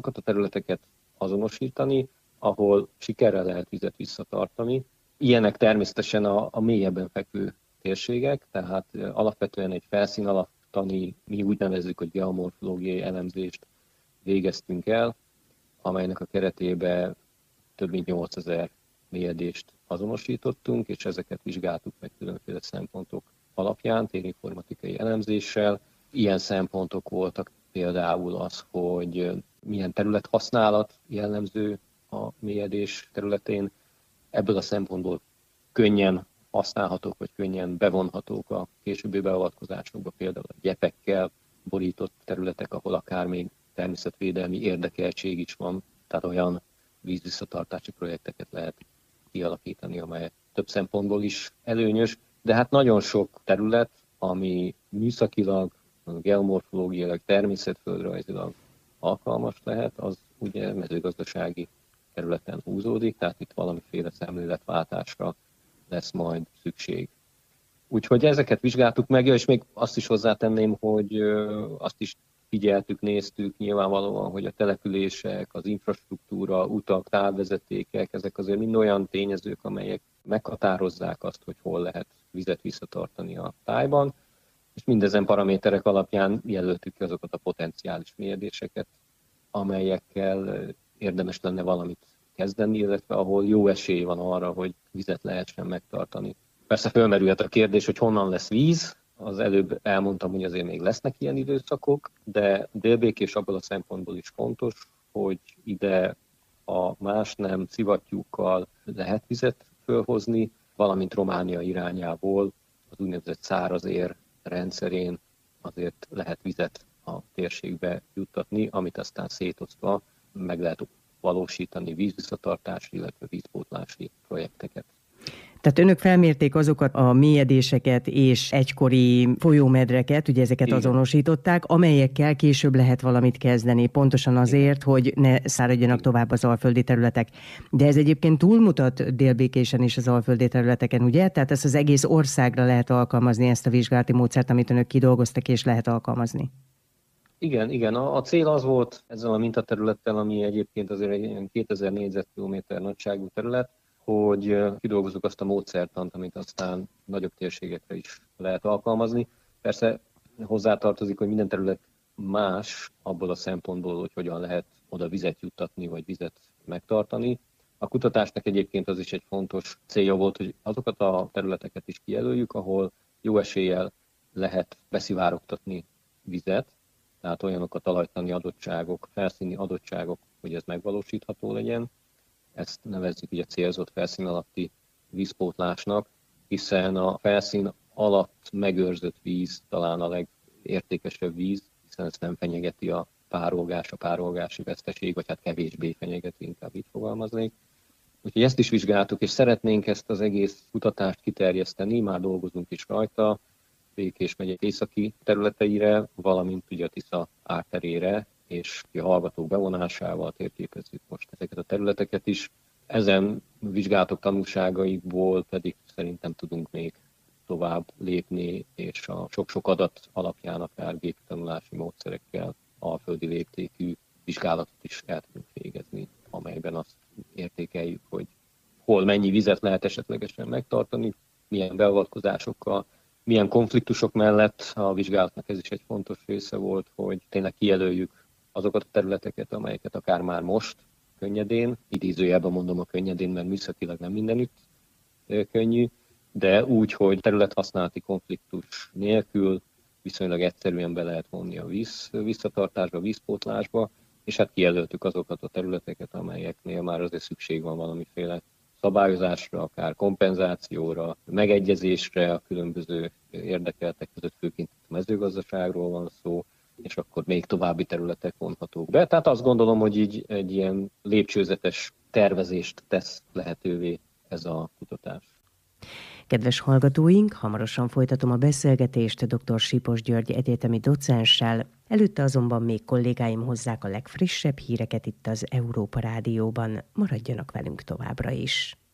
azokat a területeket azonosítani, ahol sikerrel lehet vizet visszatartani. Ilyenek természetesen a mélyebben fekvő térségek, tehát alapvetően egy felszín alattani, mi úgy nevezzük, hogy geomorfológiai elemzést végeztünk el, amelynek a keretében több mint 8000 mélyedést azonosítottunk, és ezeket vizsgáltuk meg különféle szempontok alapján, térinformatikai elemzéssel. Ilyen szempontok voltak például az, hogy milyen területhasználat jellemző a mélyedés területén. Ebből a szempontból könnyen használhatók, vagy könnyen bevonhatók a későbbi beavatkozásokba, például a gyepekkel borított területek, ahol akár még természetvédelmi érdekeltség is van, tehát olyan vízvisszatartási projekteket lehet kialakítani, amely több szempontból is előnyös, de hát nagyon sok terület, ami műszakilag, geomorfológiailag, természetföldrajzilag alkalmas lehet, az ugye mezőgazdasági területen húzódik, tehát itt valamiféle szemléletváltásra lesz majd szükség. Úgyhogy ezeket vizsgáltuk meg, és még azt is hozzátenném, hogy azt is figyeltük, néztük nyilvánvalóan, hogy a települések, az infrastruktúra, utak, távvezetékek, ezek azért mind olyan tényezők, amelyek meghatározzák azt, hogy hol lehet vizet visszatartani a tájban, és mindezen paraméterek alapján jelöltük ki azokat a potenciális mélyedéseket, amelyekkel érdemes lenne valamit kezdeni, illetve ahol jó esély van arra, hogy vizet lehessen megtartani. Persze fölmerülhet a kérdés, hogy honnan lesz víz. Az előbb elmondtam, hogy azért még lesznek ilyen időszakok, de Délbékés abból a szempontból is fontos, hogy ide a más nem szivattyúkkal lehet vizet fölhozni, valamint Románia irányából az úgynevezett szárazér rendszerén azért lehet vizet a térségbe juttatni, amit aztán szétosztva meg lehet valósítani vízvisszatartási, illetve vízpótlási projekteket. Tehát önök felmérték azokat a mélyedéseket és egykori folyómedreket, ugye ezeket igen, azonosították, amelyekkel később lehet valamit kezdeni, pontosan azért, hogy ne száradjanak tovább az alföldi területek. De ez egyébként túlmutat Délbékésen is az alföldi területeken, ugye? Tehát ezt az egész országra lehet alkalmazni, ezt a vizsgálati módszert, amit önök kidolgoztak, és lehet alkalmazni. Igen. A cél az volt ezzel a mintaterülettel, ami egyébként azért egy 2000 négyzetkilométer nagyságú terület, hogy kidolgozzuk azt a módszertant, amit aztán nagyobb térségekre is lehet alkalmazni. Persze hozzátartozik, hogy minden terület más abból a szempontból, hogy hogyan lehet oda vizet juttatni, vagy vizet megtartani. A kutatásnak egyébként az is egy fontos célja volt, hogy azokat a területeket is kijelöljük, ahol jó eséllyel lehet beszivárogtatni vizet, tehát olyanok a talajtani adottságok, felszíni adottságok, hogy ez megvalósítható legyen. Ezt nevezzük így a célzott felszín alatti vízpótlásnak, hiszen a felszín alatt megőrzött víz talán a legértékesebb víz, hiszen ezt nem fenyegeti a párolgás, a párolgási veszteség, vagy hát kevésbé fenyegeti, inkább így fogalmaznék. Úgyhogy ezt is vizsgáltuk, és szeretnénk ezt az egész kutatást kiterjeszteni, már dolgozunk is rajta, Békés megye északi területeire, valamint ugye a Tisza árterére, és a hallgatók bevonásával térképezzük most ezeket a területeket is. Ezen vizsgálatok tanulságaikból pedig szerintem tudunk még tovább lépni, és a sok-sok adat alapján akár gépi tanulási módszerekkel alföldi léptékű vizsgálatot is el tudunk végezni, amelyben azt értékeljük, hogy hol mennyi vizet lehet esetlegesen megtartani, milyen beavatkozásokkal, milyen konfliktusok mellett. A vizsgálatnak ez is egy fontos része volt, hogy tényleg kijelöljük azokat a területeket, amelyeket akár már most könnyedén, idézőjelben mondom a könnyedén, mert műszakilag nem mindenütt könnyű, de úgy, hogy területhasználati konfliktus nélkül viszonylag egyszerűen be lehet vonni a visszatartásba, vízpótlásba, és hát kijelöltük azokat a területeket, amelyeknél már azért szükség van valamiféle szabályozásra, akár kompenzációra, megegyezésre a különböző érdekeltek között, főként a mezőgazdaságról van szó, és akkor még további területek vonhatók be. Tehát azt gondolom, hogy így egy ilyen lépcsőzetes tervezést tesz lehetővé ez a kutatás. Kedves hallgatóink, hamarosan folytatom a beszélgetést dr. Sipos György egyetemi docenssel, előtte azonban még kollégáim hozzák a legfrissebb híreket itt az Európa Rádióban. Maradjanak velünk továbbra is.